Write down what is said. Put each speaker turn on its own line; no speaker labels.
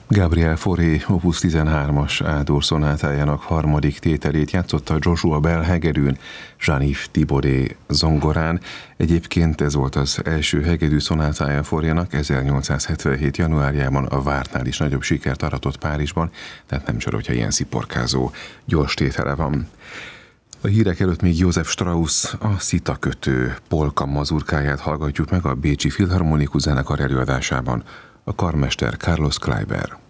Gabriel Fauré Opus 13-as A-dur szonátájának harmadik tételét játszotta Joshua Bell hegedűn, Jean-Yves Thibaudet zongorán. Egyébként ez volt az első hegedű szonátája Faurénak, 1877. januárjában a vártnál is nagyobb sikert aratott Párizsban, tehát nem csoda, hogyha ilyen sziporkázó gyors tétele van. A hírek előtt még Josef Strauss a Szita kötő polka mazurkáját hallgatjuk meg a Bécsi Filharmonikus Zenekar előadásában, a karmester Carlos Kleiber.